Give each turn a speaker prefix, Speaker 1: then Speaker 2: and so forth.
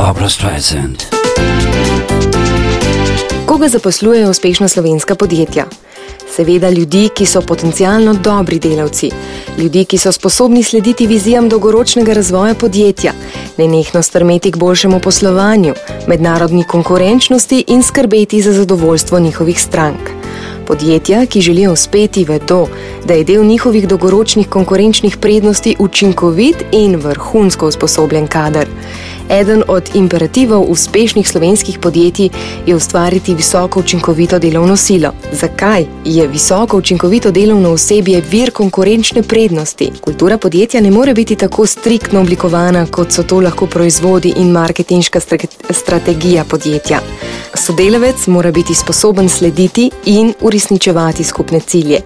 Speaker 1: Barbara's Streisand.
Speaker 2: Koga zaposlujejo uspešna slovenska podjetja? Seveda ljudi, ki so potencialno dobri delavci, ljudi, ki so sposobni slediti vizijam dolgoročnega razvoja podjetja, nenehno strmeti k boljšemu poslovanju, mednarodni konkurenčnosti in skrbeti za zadovoljstvo njihovih strank. Podjetja, ki želijo uspeti, vedo, da je del njihovih dolgoročnih konkurenčnih prednosti učinkovit in vrhunsko usposobljen kader. Eden od imperativov uspešnih slovenskih podjetij je ustvariti visoko učinkovito delovno silo. Zakaj je visoko učinkovito delovno osebje vir konkurenčne prednosti? Kultura podjetja ne more biti tako striktno oblikovana, kot so to lahko proizvodi in marketinška strategija podjetja. Sodelavec mora biti sposoben slediti in uresničevati skupne cilje.